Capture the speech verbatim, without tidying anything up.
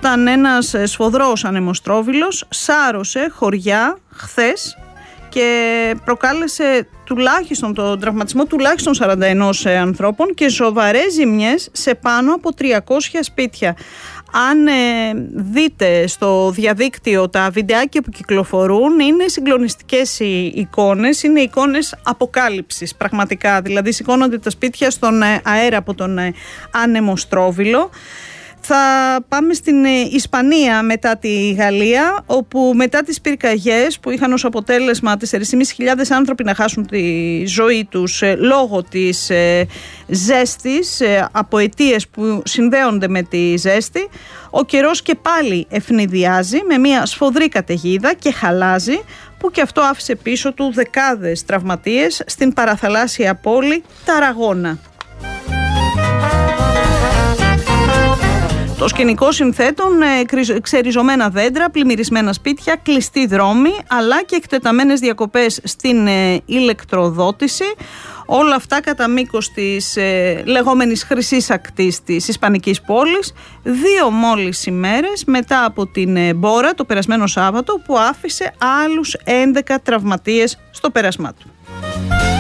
όταν ένας σφοδρός ανεμοστρόβιλος σάρωσε χωριά χθες και προκάλεσε τουλάχιστον τον τραυματισμό τουλάχιστον σαράντα ένα ανθρώπων και σοβαρές ζημιές σε πάνω από τριακόσια σπίτια. Αν ε, δείτε στο διαδίκτυο τα βιντεάκια που κυκλοφορούν, είναι συγκλονιστικές οι εικόνες, είναι εικόνες αποκάλυψης πραγματικά, δηλαδή σηκώνονται τα σπίτια στον αέρα από τον ανεμοστρόβιλο. Θα πάμε στην Ισπανία μετά τη Γαλλία, όπου μετά τις πυρκαγιές που είχαν ως αποτέλεσμα τέσσερις χιλιάδες πεντακόσιοι άνθρωποι να χάσουν τη ζωή τους λόγω της ζέστης, από αιτίες που συνδέονται με τη ζέστη, ο καιρός και πάλι ευνηδιάζει με μια σφοδρή καταιγίδα και χαλάζει, που και αυτό άφησε πίσω του δεκάδες τραυματίες στην παραθαλάσσια πόλη Ταραγώνα. Το σκηνικό συνθέτων ξεριζωμένα δέντρα, πλημμυρισμένα σπίτια, κλειστοί δρόμοι, αλλά και εκτεταμένες διακοπές στην ηλεκτροδότηση. Όλα αυτά κατά μήκος της ε, λεγόμενης χρυσής ακτής της Ισπανικής πόλης, δύο μόλις ημέρες μετά από την ε, μπόρα το περασμένο Σάββατο, που άφησε άλλους έντεκα τραυματίες στο πέρασμά του.